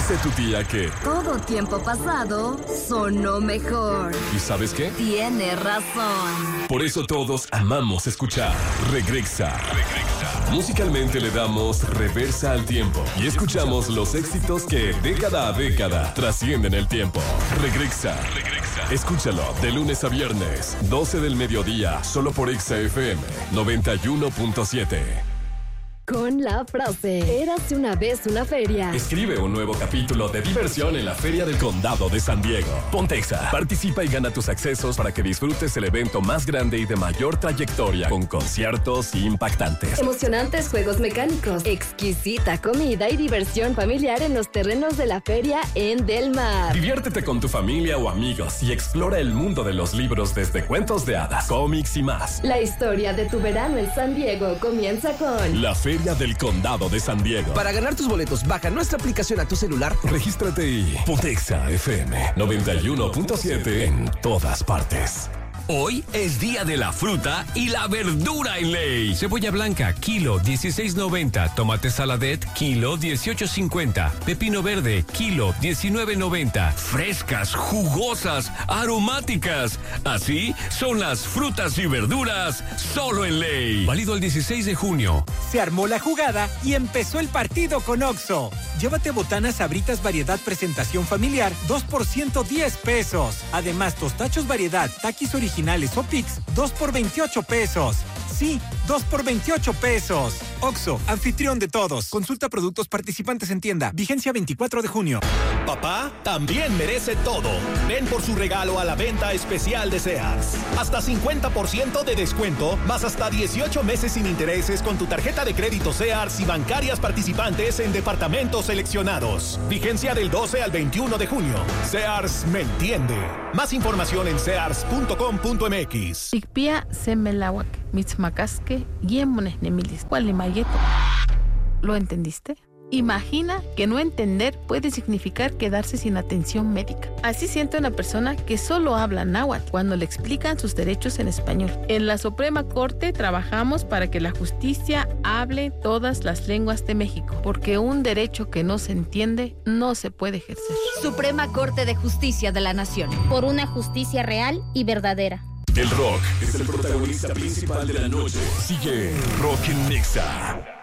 Dice tu tía que todo tiempo pasado sonó mejor. ¿y sabes qué? Tiene razón. Por eso todos amamos escuchar Regresa. Musicalmente le damos reversa al tiempo y escuchamos los éxitos que década a década trascienden el tiempo. Regresa. Escúchalo de lunes a viernes, 12 del mediodía, solo por Exa FM 91.7. Con la frase, érase una vez una feria. Escribe un nuevo capítulo de diversión en la Feria del Condado de San Diego. Ponte Exa, participa y gana tus accesos para que disfrutes el evento más grande y de mayor trayectoria, con conciertos impactantes, Emocionantes juegos mecánicos, exquisita comida y diversión familiar en los terrenos de la feria en Del Mar. Diviértete con tu familia o amigos y explora el mundo de los libros, desde cuentos de hadas, cómics y más. La historia de tu verano en San Diego comienza con La Feria del Condado de San Diego. Para ganar tus boletos, baja nuestra aplicación a tu celular. Regístrate y ponte Exa FM 91.7 en todas partes. Hoy es día de la fruta y la verdura en ley. Cebolla blanca, kilo 16.90. Tomate saladet, kilo 18.50. Pepino verde, kilo 19.90. Frescas, jugosas, aromáticas. Así son las frutas y verduras solo en ley. Válido el 16 de junio. Se armó la jugada y empezó el partido con Oxxo. Llévate botanas Sabritas variedad presentación familiar, 2 por 110 pesos. Además, tostachos variedad, taquis originales o Pix, 2 por 28 pesos. Sí, 2 por 28 pesos. Oxxo, anfitrión de todos. Consulta productos participantes en tienda. Vigencia 24 de junio. Papá también merece todo. Ven por su regalo a la venta especial de Sears. Hasta 50% de descuento, más hasta 18 meses sin intereses con tu tarjeta de crédito Sears y bancarias participantes en departamentos seleccionados. Vigencia del 12 al 21 de junio. Sears me entiende. Más información en sears.com.mx. Tikpia semelawak, mitzmacasque, guiemones nemilis, cualimayeto. ¿Lo entendiste? Imagina que no entender puede significar quedarse sin atención médica. Así siente una persona que solo habla náhuatl cuando le explican sus derechos en español. En la Suprema Corte trabajamos para que la justicia hable todas las lenguas de México, porque un derecho que no se entiende no se puede ejercer. Suprema Corte de Justicia de la Nación. Por una justicia real y verdadera. El rock es el protagonista principal de la noche. Sigue Rock en Exa.